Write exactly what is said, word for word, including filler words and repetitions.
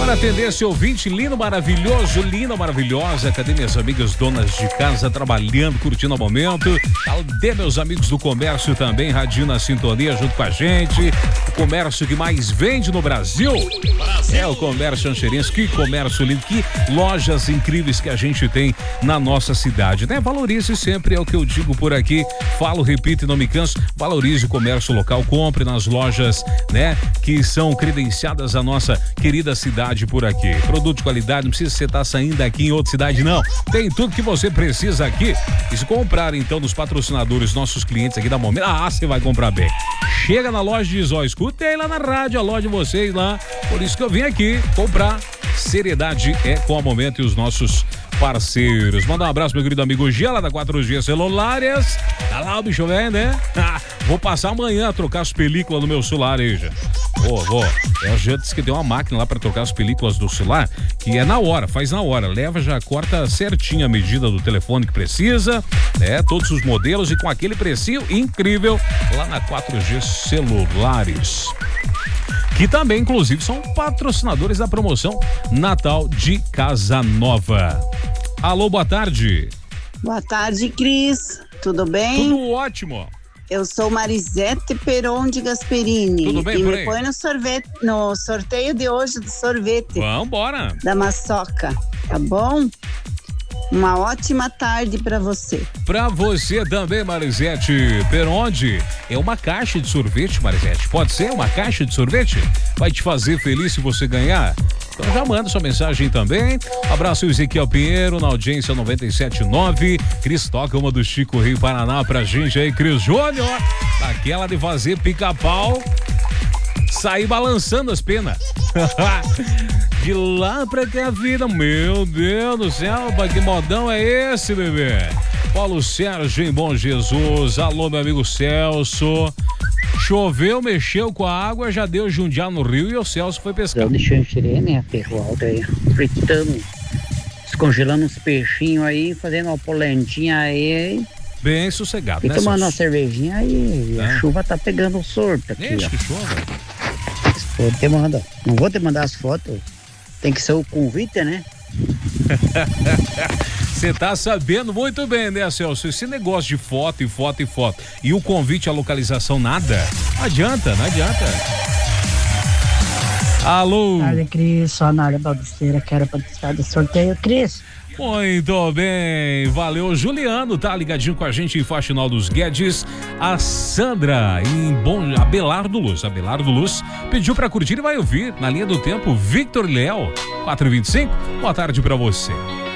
Bora atender esse ouvinte lindo, maravilhoso, linda, maravilhosa. Cadê minhas amigas donas de casa trabalhando, curtindo o momento? Cadê meus amigos do comércio também, radinho na sintonia junto com a gente? O comércio que mais vende no Brasil, Brasil. É o comércio Ancheirense. Que comércio lindo, que lojas incríveis que a gente tem na nossa cidade, né? Valorize sempre, é o que eu digo por aqui. Falo, repito e não me canso. Valorize o comércio local, compre nas lojas, né? Que são credenciadas à nossa querida cidade por aqui. Produto de qualidade, não precisa você estar saindo daqui em outra cidade, não. Tem tudo que você precisa aqui. E se comprar, então, dos patrocinadores, nossos clientes aqui da Momento, ah, você vai comprar bem. Chega na loja e diz, ó, escutei lá na rádio, a loja de vocês lá. Por isso que eu vim aqui comprar. Seriedade é com a Momento e os nossos parceiros. Manda um abraço, meu querido amigo Gia, lá da quatro G Celulares. Tá lá o bicho velho, né? Vou passar amanhã a trocar as películas do meu celular aí, já. Vou, vou. É, já disse que tem uma máquina lá pra trocar as películas do celular, que é na hora, faz na hora. Leva, já corta certinho a medida do telefone que precisa, né? Todos os modelos e com aquele precinho incrível lá na quatro G Celulares. Que também, inclusive, são patrocinadores da promoção Natal de Casa Nova. Alô, boa tarde. Boa tarde, Cris. Tudo bem? Tudo ótimo. Eu sou Marisete Peron de Gasperini. Tudo bem, e por me aí? põe no sorvete, no sorteio de hoje do sorvete. Vambora. Da Maçoca, tá bom? Uma ótima tarde pra você. Pra você também, Marisete. Per onde? É uma caixa de sorvete, Marisete. Pode ser uma caixa de sorvete? Vai te fazer feliz se você ganhar? Então já manda sua mensagem também. Abraço Ezequiel Pinheiro na audiência noventa e sete ponto nove. Cris toca uma do Chico Rio Paraná pra gente aí, Cris Júnior. Daquela de fazer pica-pau, sair balançando as penas. De lá pra cá, vida, meu Deus do céu, que modão é esse, bebê? Paulo Sérgio em Bom Jesus, alô, meu amigo Celso. Choveu, mexeu com a água, já deu jundiar no rio e o Celso foi pescar. Eu deixei enxerê, né, ferro alto aí, fritando, descongelando uns peixinhos aí, fazendo uma polentinha aí. Bem sossegado, e né, tomando Celso? uma cervejinha aí, É. a chuva tá pegando sorto aqui, Gente, ó. que chuva. Vou te mandar, não vou te mandar as fotos, tem que ser o convite, né? Você tá sabendo muito bem, né, Celso? Esse negócio de foto e foto e foto e o convite à localização, nada. Não adianta, não adianta. Alô? Olha, Cris, só na área balbuceira, quero participar do sorteio, Cris. Muito bem, valeu. Juliano tá ligadinho com a gente em Faxinal dos Guedes. A Sandra em Bom Abelardo Luz, Abelardo Luz pediu pra curtir e vai ouvir na linha do tempo Victor Léo quatro e vinte e cinco. Boa tarde pra você.